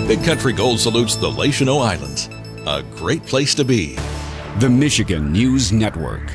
Big Country Gold salutes the Lachino Islands. A great place to be. The Michigan News Network.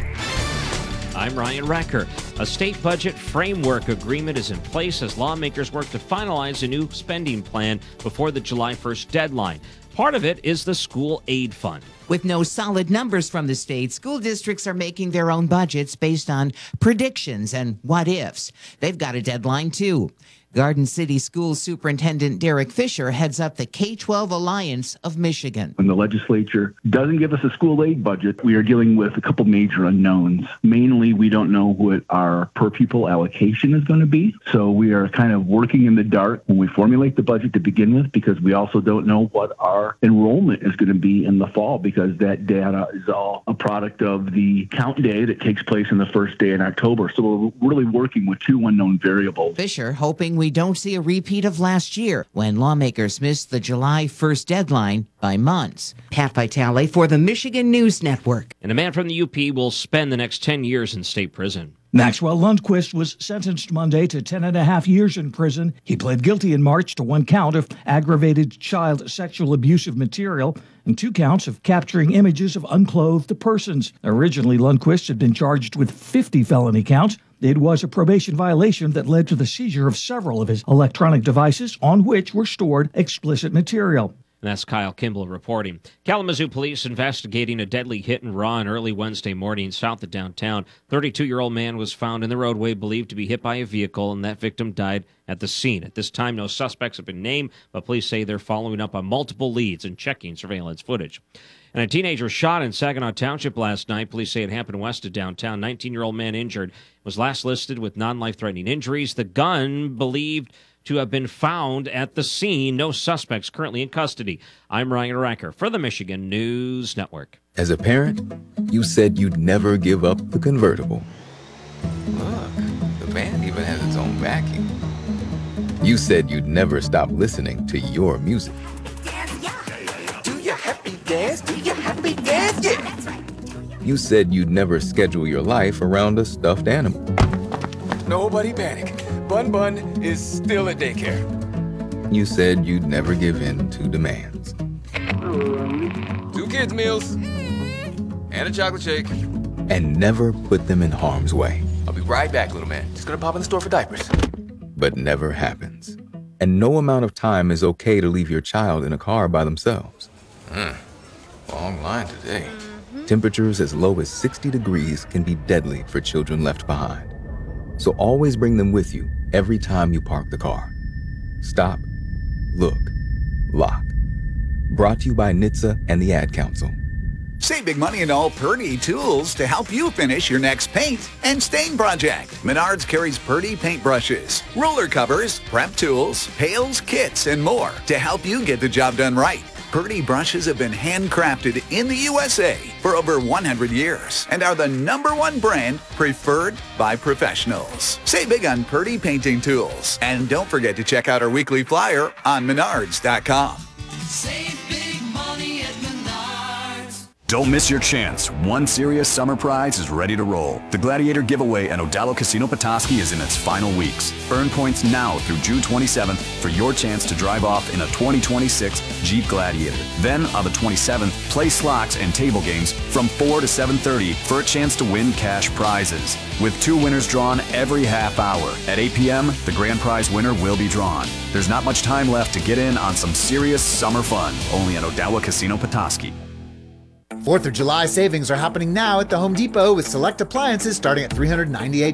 I'm Ryan Recker. A state budget framework agreement is in place as lawmakers work to finalize a new spending plan before the July 1st deadline. Part of it is the school aid fund. With no solid numbers from the state, school districts are making their own budgets based on predictions and what-ifs. They've got a deadline, too. Garden City School Superintendent Derek Fisher heads up the K-12 Alliance of Michigan. When the legislature doesn't give us a school aid budget, we are dealing with a couple major unknowns. Mainly, we don't know what our per pupil allocation is going to be. So we are kind of working in the dark when we formulate the budget to begin with, because we also don't know what our enrollment is going to be in the fall, because that data is all a product of the count day that takes place in the first day in October. So we're really working with two unknown variables. Fisher hoping we don't see a repeat of last year when lawmakers missed the July 1st deadline by months. Pat Vitale for the Michigan News Network. And a man from the UP will spend the next 10 years in state prison. Maxwell Lundquist was sentenced Monday to 10.5 years in prison. He pled guilty in March to one count of aggravated child sexual abuse of material and 2 counts of capturing images of unclothed persons. Originally, Lundquist had been charged with 50 felony counts. It was a probation violation that led to the seizure of several of his electronic devices on which were stored explicit material. And that's Kyle Kimball reporting. Kalamazoo police investigating a deadly hit and run early Wednesday morning south of downtown. 32-year-old man was found in the roadway believed to be hit by a vehicle, and that victim died at the scene. At this time, no suspects have been named, but police say they're following up on multiple leads and checking surveillance footage. And a teenager shot in Saginaw Township last night. Police say it happened west of downtown. 19-year-old man injured. Was last listed with non-life-threatening injuries. The gun believed to have been found at the scene. No suspects currently in custody. I'm Ryan Recker for the Michigan News Network. As a parent, you said you'd never give up the convertible. Look, the band even has its own backing. You said you'd never stop listening to your music. Do your happy dance, do your happy dance, yeah. That's right. You said you'd never schedule your life around a stuffed animal. Nobody panic. Bun Bun is still at daycare. You said you'd never give in to demands. 2 kids' meals and a chocolate shake. And never put them in harm's way. I'll be right back, little man. Just gonna pop in the store for diapers. But never happens. And no amount of time is okay to leave your child in a car by themselves. Long line today. Temperatures as low as 60 degrees can be deadly for children left behind. So always bring them with you every time you park the car. Stop, look, lock. Brought to you by NHTSA and the Ad Council. Save big money in all Purdy tools to help you finish your next paint and stain project. Menards carries Purdy paintbrushes, ruler covers, prep tools, pails, kits, and more to help you get the job done right. Purdy brushes have been handcrafted in the USA for over 100 years and are the #1 brand preferred by professionals. Save big on Purdy painting tools. And don't forget to check out our weekly flyer on menards.com. Save big money at Menards. Don't miss your chance. One serious summer prize is ready to roll. The Gladiator giveaway at Odalo Casino Petoskey is in its final weeks. Earn points now through June 27th for your chance to drive off in a 2026 Jeep Gladiator. Then on the 27th, play slots and table games from 4 to 7:30 for a chance to win cash prizes. With 2 winners drawn every half hour. At 8 p.m., the grand prize winner will be drawn. There's not much time left to get in on some serious summer fun. Only at Odawa Casino Petoskey. 4th of July savings are happening now at the Home Depot with select appliances starting at $398.